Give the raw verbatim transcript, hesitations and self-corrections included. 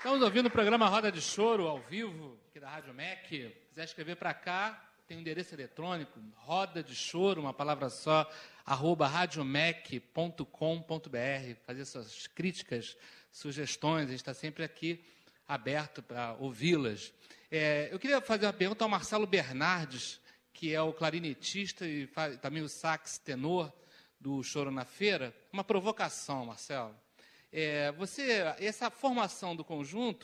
Estamos ouvindo o programa Roda de Choro, ao vivo, aqui da Rádio M E C. Se quiser escrever para cá, tem um endereço eletrônico, roda de choro, uma palavra só, arroba radiomec ponto com ponto br. Fazer suas críticas, sugestões, a gente está sempre aqui aberto para ouvi-las. É, eu queria fazer uma pergunta ao Marcelo Bernardes, que é o clarinetista e faz, também o sax tenor do Choro na Feira. Uma provocação, Marcelo. É, você, essa formação do conjunto